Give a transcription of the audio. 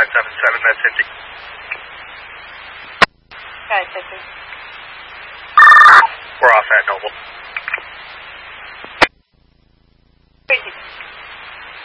577, that's Cindy. Got it, 50. We're off at Noble.